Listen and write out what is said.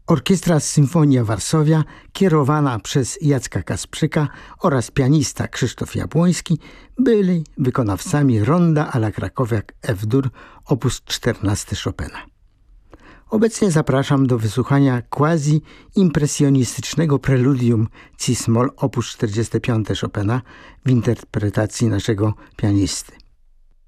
Orkiestra Symfonia Varsovia, kierowana przez Jacka Kasprzyka oraz pianista Krzysztof Jabłoński, byli wykonawcami Ronda à la Krakowiak F-dur op. 14 Chopina. Obecnie zapraszam do wysłuchania quasi-impresjonistycznego preludium Cis-moll op. 45 Chopina w interpretacji naszego pianisty.